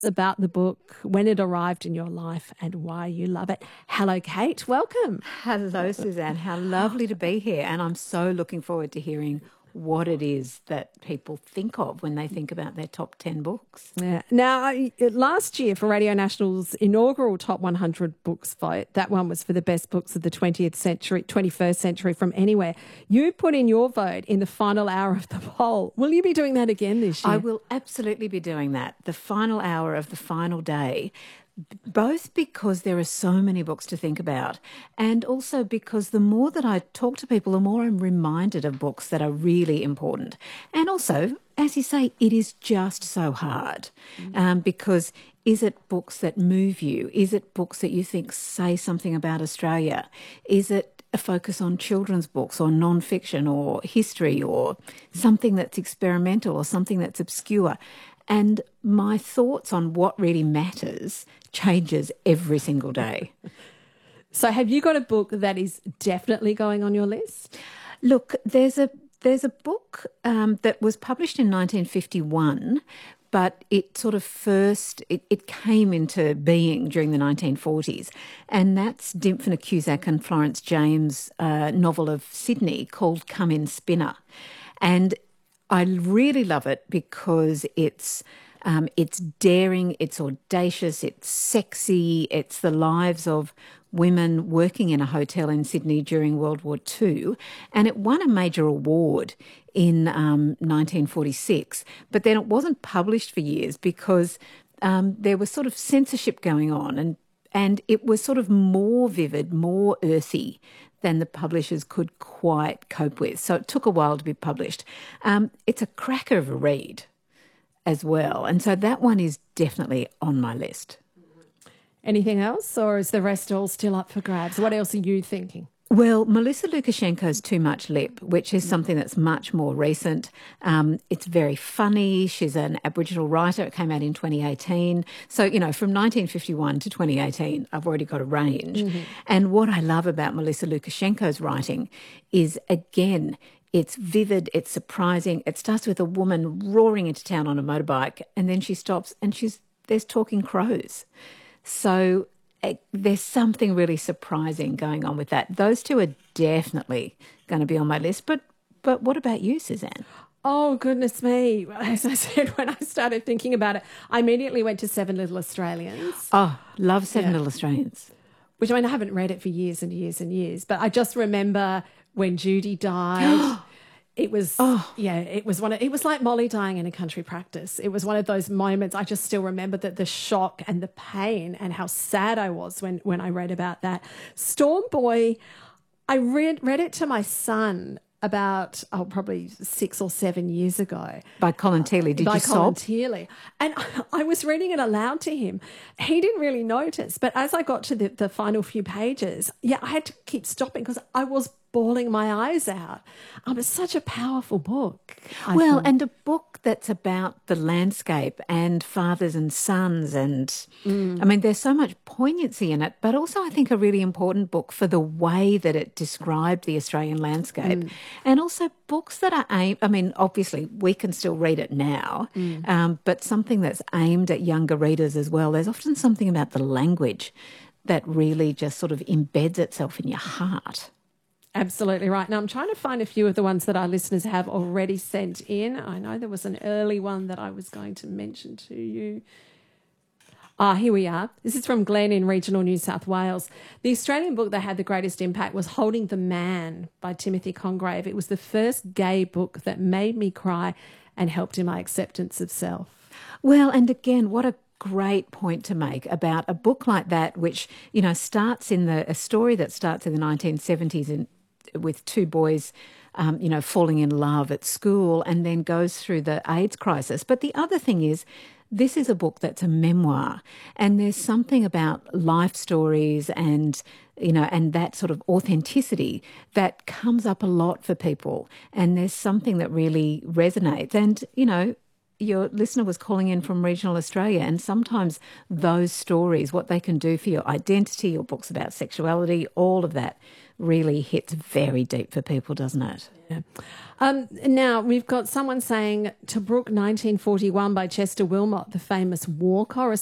about the book, when it arrived in your life and why you love it. Hello, Kate. Welcome. Hello, Suzanne. How lovely to be here. And I'm so looking forward to hearing what it is that people think of when they think about their top 10 books. Yeah. Now, last year for Radio National's inaugural Top 100 Books vote, that one was for the best books of the 21st century from anywhere. You put in your vote in the final hour of the poll. Will you be doing that again this year? I will absolutely be doing that. The final hour of the final day, both because there are so many books to think about and also because the more that I talk to people, the more I'm reminded of books that are really important. And also, as you say, it is just so hard because is it books that move you? Is it books that you think say something about Australia? Is it a focus on children's books or non-fiction or history or something that's experimental or something that's obscure? And my thoughts on what really matters changes every single day. So have you got a book that is definitely going on your list? Look, there's a book that was published in 1951, but it sort of it came into being during the 1940s, and that's Dymphna Cusack and Florence James' novel of Sydney called Come In Spinner. And I really love it because it's daring, it's audacious, it's sexy, it's the lives of women working in a hotel in Sydney during World War II, and it won a major award in 1946, but then it wasn't published for years because there was sort of censorship going on, and it was sort of more vivid, more earthy than the publishers could quite cope with. So it took a while to be published. It's a cracker of a read as well. And so that one is definitely on my list. Anything else, or is the rest all still up for grabs? What else are you thinking? Well, Melissa Lukashenko's Too Much Lip, which is something that's much more recent. It's very funny. She's an Aboriginal writer. It came out in 2018. So, from 1951 to 2018, I've already got a range. Mm-hmm. And what I love about Melissa Lukashenko's writing is, again, it's vivid, it's surprising. It starts with a woman roaring into town on a motorbike, and then she stops and there's talking crows. So there's something really surprising going on with that. Those two are definitely going to be on my list. But what about you, Suzanne? Oh, goodness me. As I said, when I started thinking about it, I immediately went to Seven Little Australians. Oh, love Seven Little Australians. Which, I haven't read it for years and years and years, but I just remember when Judy died. It was, it was like Molly dying in a country practice. It was one of those moments. I just still remember the shock and the pain and how sad I was when I read about that. Storm Boy, I read it to my son about, probably 6 or 7 years ago. By Colin Teeley. Did you sob? By Colin Teeley. And I was reading it aloud to him. He didn't really notice, but as I got to the final few pages, I had to keep stopping because I was bawling my eyes out. It's such a powerful book. And a book that's about the landscape and fathers and sons and, there's so much poignancy in it, but also I think a really important book for the way that it described the Australian landscape. And also books that are obviously we can still read it now, but something that's aimed at younger readers as well. There's often something about the language that really just sort of embeds itself in your heart. Absolutely right. Now, I'm trying to find a few of the ones that our listeners have already sent in. I know there was an early one that I was going to mention to you. Here we are. This is from Glenn in regional New South Wales. The Australian book that had the greatest impact was Holding the Man by Timothy Congreve. It was the first gay book that made me cry and helped in my acceptance of self. Well, and again, what a great point to make about a book like that, which, starts in a story that starts in the 1970s with two boys, falling in love at school and then goes through the AIDS crisis. But the other thing is, this is a book that's a memoir, and there's something about life stories and that sort of authenticity that comes up a lot for people. And there's something that really resonates. And, your listener was calling in from regional Australia, and sometimes those stories, what they can do for your identity or books about sexuality, all of that really hits very deep for people, doesn't it? Yeah. Now, we've got someone saying Tobruk 1941 by Chester Wilmot, the famous war correspondent.